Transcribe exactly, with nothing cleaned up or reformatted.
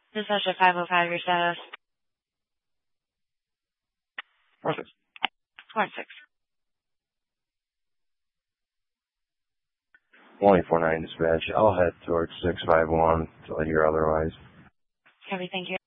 Dispatcher five oh five, your status. Four six. Four six. one eight four nine dispatch. I'll head towards six five one until I hear otherwise. Copy, thank you.